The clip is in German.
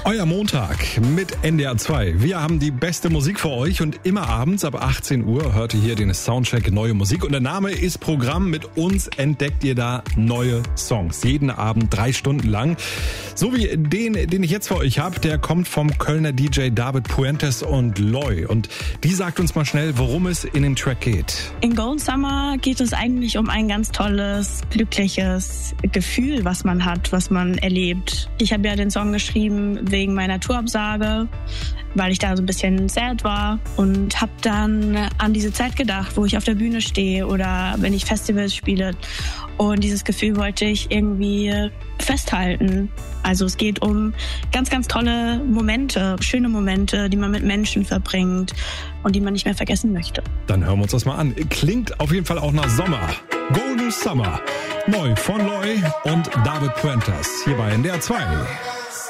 Euer Montag mit NDR 2. Wir haben die beste Musik für euch und immer abends ab 18 Uhr hört ihr hier den Soundcheck Neue Musik. Und der Name ist Programm. Mit uns entdeckt ihr da neue Songs. Jeden Abend 3 Stunden lang. So wie den ich jetzt für euch habe, der kommt vom Kölner DJ David Puentes und Loy. Und die sagt uns mal schnell, worum es in dem Track geht. In Golden Summer geht es eigentlich um ein ganz tolles, glückliches Gefühl, was man hat, was man erlebt. Ich habe ja den Song geschrieben wegen meiner Tourabsage, weil ich da so ein bisschen sad war und habe dann an diese Zeit gedacht, wo ich auf der Bühne stehe oder wenn ich Festivals spiele. Und dieses Gefühl wollte ich irgendwie festhalten. Also es geht um ganz, ganz tolle Momente, schöne Momente, die man mit Menschen verbringt und die man nicht mehr vergessen möchte. Dann hören wir uns das mal an. Klingt auf jeden Fall auch nach Sommer. Golden Summer. Neu von Loy und David Puentes. Hier bei NDR 2.